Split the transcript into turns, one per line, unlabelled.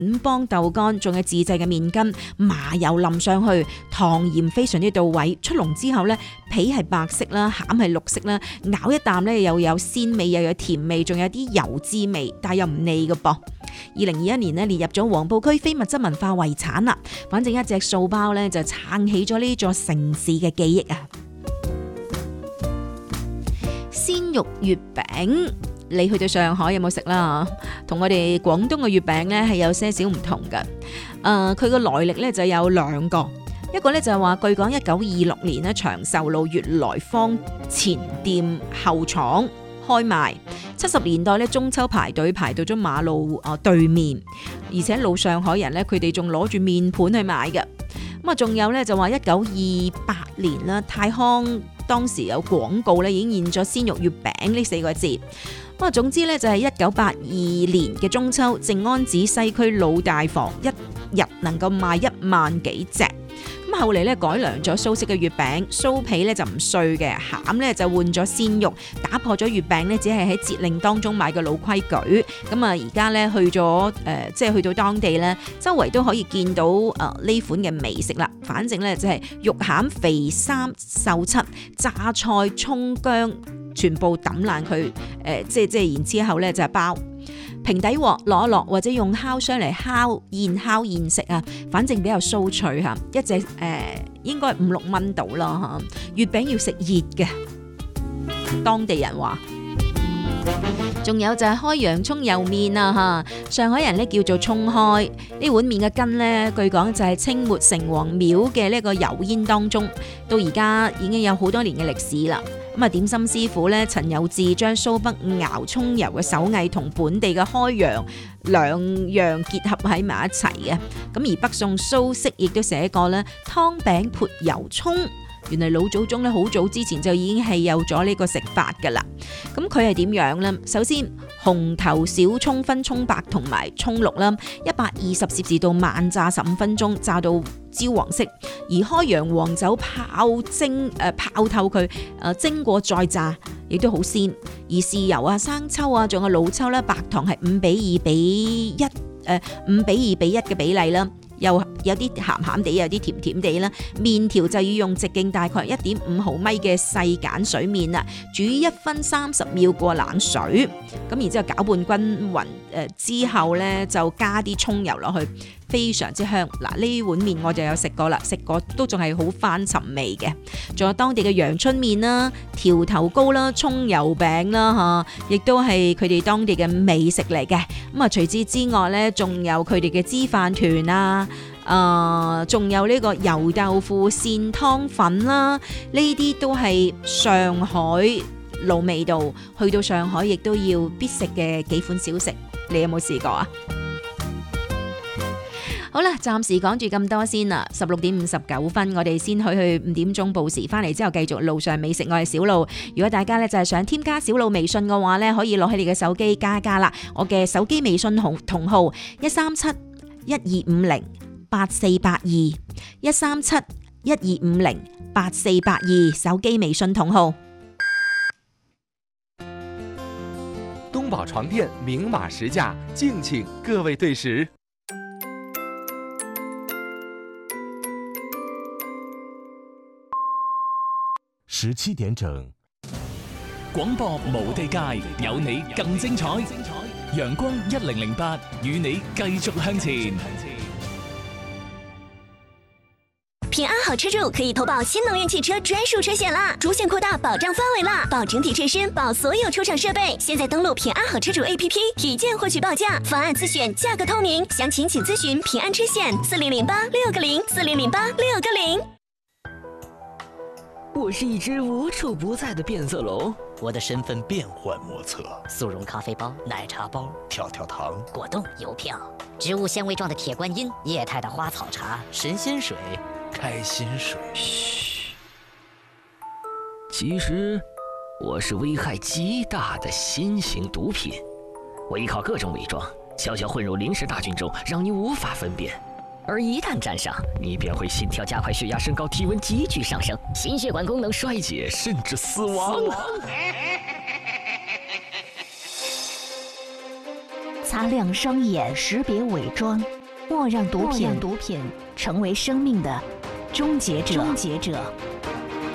邦豆乾，仲有自製嘅麵筋，麻油淋上去，糖鹽非常之到位。出籠之後咧，皮係白色啦，餡係綠色啦，咬一啖咧又有鮮味，又有甜味，仲有啲油脂味，但係又唔膩嘅噃。2021年咧列入咗黃埔區非物質文化遺產啦。反正一隻素包咧就撐起咗呢座城市嘅記憶啊！鮮肉月餅，你去到上海有冇食啦？同我哋廣東嘅月餅咧係有些少唔同嘅。佢個來歷咧就有兩個，一個咧就係話據講1926年咧長壽路悅來坊前店後廠開賣，70年代咧中秋排隊排到咗馬路對面，而且老上海人咧佢哋仲攞住面盤去買嘅。咁啊，仲有咧就話1928年啦，泰康當時有廣告咧已經現咗鮮肉月餅呢4個字。咁啊，總之咧就係1982年嘅中秋，靜安寺西區老大房一日能夠賣1萬幾隻。咁後嚟咧改良咗蘇式嘅月餅，酥皮咧就唔碎嘅，餡咧就換咗鮮肉，打破咗月餅咧只係喺節令當中買嘅老規矩。咁啊，而家咧去咗即係去到當地咧，周圍都可以見到呢款嘅美食啦。反正咧就係肉餡肥3瘦7，榨菜葱薑全部抌爛佢，即係然之後咧就係包平底鑊攞一落，或者用烤箱嚟烤現食啊，反正比較酥脆嚇，一隻應該5-6蚊到啦嚇。月餅要食熱嘅，當地人話。仲有就係開洋葱油麵啊嚇，上海人咧叫做葱開。呢碗麵嘅根咧，據講就係清末城隍廟嘅呢個油煙當中，到而家已經有好多年嘅歷史啦。咁啊，點心師傅咧陳有志將蘇北熬葱油嘅手藝同本地嘅開洋兩樣結合喺埋一齊嘅。咁而北宋蘇軾亦都寫過咧湯餅潑油葱。原來老祖宗咧好早之前就已經係有咗呢個食法噶啦。咁佢係點樣呢？首先紅頭小葱分葱白同埋葱綠啦，120攝氏度慢炸15分鐘，炸到焦黃色。而開洋黃酒泡透佢，蒸過再炸，亦都好鮮。而豉油啊、生抽啊，仲有老抽啦、白糖係5:2:1，5:2:1嘅比例啦。又有啲鹹鹹地，有啲甜甜地啦。麵條就要用直徑大概1.5毫米嘅細鹼水麵啦，煮1分30秒過冷水，咁然之後攪拌均勻，之後咧就加啲葱油落去，非常之香。嗱，呢碗麵我就有食過啦，食過都仲係好翻尋味嘅。仲有當地嘅陽春麵啦、條頭糕啦、葱油餅啦嚇，亦都係佢哋當地嘅美食嚟嘅。咁啊，除此之外咧，仲有佢哋嘅支飯團啊，仲有呢個油豆腐餡湯粉啦，呢啲都係上海老味道，去到上海亦都要必食嘅幾款小食。你有冇試過啊？好啦，暫時講住咁多先啦。16:59，我哋先去5點鐘報時，翻嚟之後繼續路上美食。我係小路。如果大家咧就係想添加小路微信嘅話咧，可以攞起你嘅手機加啦。我嘅手機微信同號137-1250-8482，137-1250-8482，手機微信同號。
東寶床墊明碼實價，敬請各位對時。
17點整，
廣播無地界，有你更精彩。陽光1008，與你繼續向前。
平安好車主可以投保新能源汽車專屬車險啦，主險擴大保障範圍啦，保整體車身，保所有出廠設備。現在登錄平安好車主 APP， 體檢獲取報價，方案自選，價格透明。詳情請諮詢平安車險4008-660，4008-660。
我是一隻無處不在的變色龍，
我的身份變幻莫測，
速溶咖啡包、奶茶包、
跳跳糖、
果凍、郵票、植物纖維狀的鐵觀音、液態的花草茶、神仙水、
開心水。
噓，其實我是危害極大的新型毒品，我依靠各種偽裝，悄悄混入臨時大軍中，讓你無法分辨。而一旦沾上，你便會心跳加快、血壓升高、體溫急劇上升、心血管功能衰竭，甚至死亡。
擦亮双眼，识别伪装，莫让毒品成为生命的终结者。